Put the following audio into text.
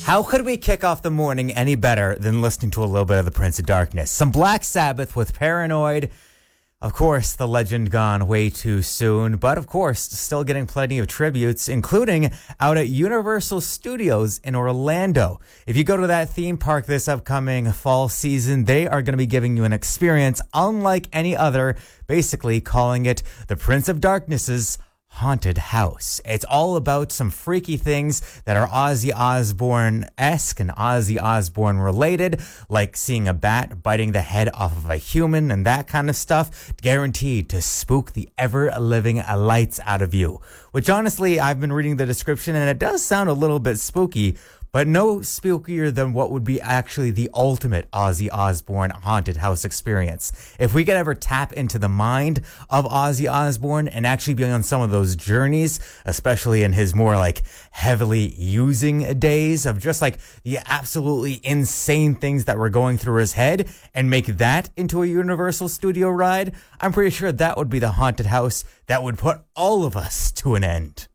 How could we kick off the morning any better than listening to a little bit of the Prince of Darkness? Some Black Sabbath with Paranoid. Of course, the legend gone way too soon, but of course, still getting plenty of tributes, including out at Universal Studios in Orlando. If you go to that theme park this upcoming fall season, they are going to be giving you an experience unlike any other, basically calling it the Prince of Darkness's Haunted House. It's all about some freaky things that are Ozzy Osbourne-esque and Ozzy Osbourne related, like seeing a bat biting the head off of a human and that kind of stuff, guaranteed to spook the ever-living lights out of you. Which honestly, I've been reading the description and it does sound a little bit spooky, but no spookier than what would be actually the ultimate Ozzy Osbourne haunted house experience. If we could ever tap into the mind of Ozzy Osbourne and actually be on some of those journeys, especially in his more like heavily using days of just like the absolutely insane things that were going through his head and make that into a Universal Studio ride, I'm pretty sure that would be the haunted house that would put all of us to an end.